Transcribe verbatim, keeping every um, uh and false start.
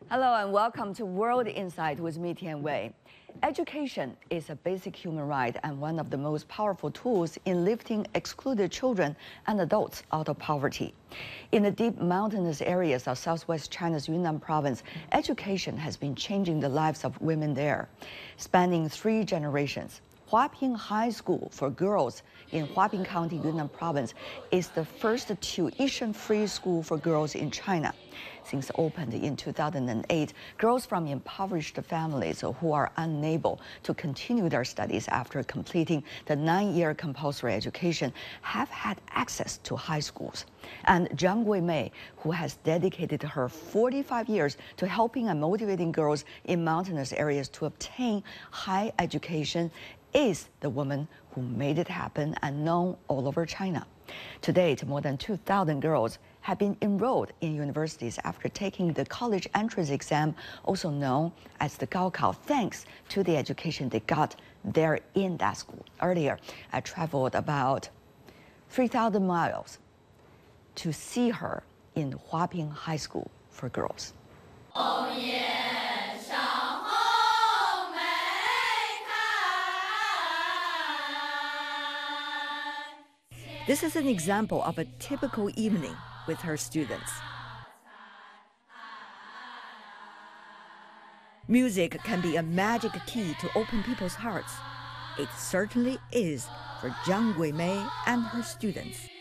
Hello and welcome to World Insight with me, Tian Wei. Education is a basic human right and one of the most powerful tools in lifting excluded children and adults out of poverty. In the deep mountainous areas of southwest China's Yunnan province, education has been changing the lives of women there. Spanning three generations, Huaping High School for girls in Huaping County, Yunnan province is the first tuition-free school for girls in China. Since opened in two thousand eight, girls from impoverished families who are unable to continue their studies after completing the nine-year compulsory education have had access to high schools. And Zhang Guimei, who has dedicated her forty-five years to helping and motivating girls in mountainous areas to obtain high education, is the woman who made it happen and known all over China. To date, more than two thousand girls have been enrolled in universities after taking the college entrance exam, also known as the Gaokao, thanks to the education they got there in that school. Earlier, I traveled about three thousand miles to see her in Huaping High School for girls. Oh, yeah. This is an example of a typical evening with her students. Music can be a magic key to open people's hearts. It certainly is for Zhang Guimei and her students.